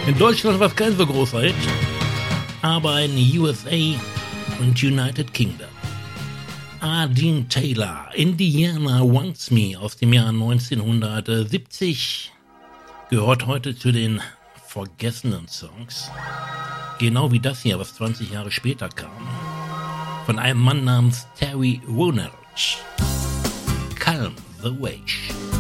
In Deutschland war es kein so großer Hit, aber in USA und United Kingdom. Dean Taylor, Indiana Wants Me aus dem Jahr 1970, gehört heute zu den vergessenen Songs. Genau wie das hier, was 20 Jahre später kam. Von einem Mann namens Terry Ronalds. Calm the Wave.